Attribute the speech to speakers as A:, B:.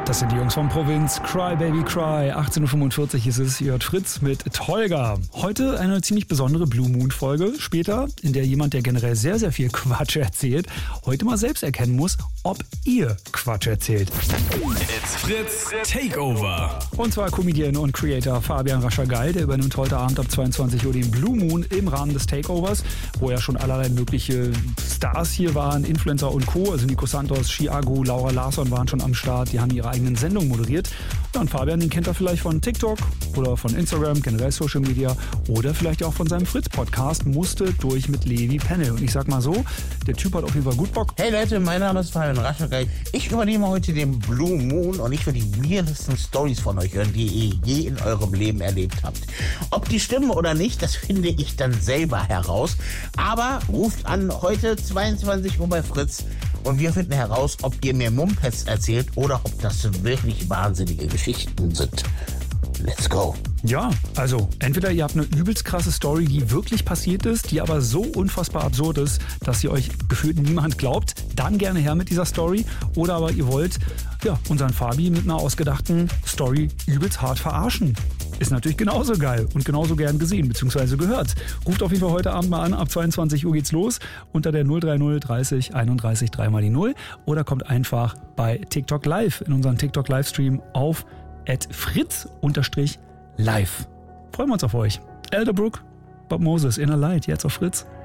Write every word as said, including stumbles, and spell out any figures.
A: Das sind die Jungs von Provinz. Cry Baby Cry. achtzehn Uhr fünfundvierzig ist es. Ihr hört Fritz mit Tolga. Heute eine ziemlich besondere Blue Moon Folge. Später, in der jemand, der generell sehr, sehr viel Quatsch erzählt, heute mal selbst erkennen muss, ob ihr Quatsch erzählt.
B: It's Fritz Takeover.
A: Und zwar Comedian und Creator Fabian Raschageil, der übernimmt heute Abend ab zweiundzwanzig Uhr den Blue Moon im Rahmen des Takeovers, wo ja schon allerlei mögliche Stars hier waren, Influencer und Co. Also Nico Santos, Chiago, Laura Larsson waren schon am Start. Die haben ihre eigenen Sendungen moderiert. Ja, und Fabian, den kennt er vielleicht von TikTok oder von Instagram, generell Social Media oder vielleicht auch von seinem Fritz-Podcast Musste durch mit Levi Pennel. Und ich sag mal so, der Typ hat auf jeden Fall gut Bock.
C: Hey Leute, mein Name ist Fabian Raschageil. Ich übernehme heute den Blue Moon und ich will die weirdesten Stories von euch hören, die ihr je in eurem Leben erlebt habt. Ob die stimmen oder nicht, das finde ich dann selber heraus. Aber ruft an heute zweiundzwanzig Uhr bei Fritz und wir finden heraus, ob ihr mir Mumpets erzählt oder ob das wirklich wahnsinnige Geschichten sind. Let's go.
A: Ja, also entweder ihr habt eine übelst krasse Story, die wirklich passiert ist, die aber so unfassbar absurd ist, dass sie euch gefühlt niemand glaubt, dann gerne her mit dieser Story. Oder aber ihr wollt ja, unseren Fabi mit einer ausgedachten Story übelst hart verarschen. Ist natürlich genauso geil und genauso gern gesehen bzw. gehört. Ruft auf jeden Fall heute Abend mal an, ab zweiundzwanzig Uhr geht's los unter der null drei null dreißig einunddreißig drei mal die null oder kommt einfach bei TikTok Live in unseren TikTok Livestream auf at fritz live. Freuen wir uns auf euch. Elderbrook, Bob Moses, Inner Light, jetzt auf Fritz.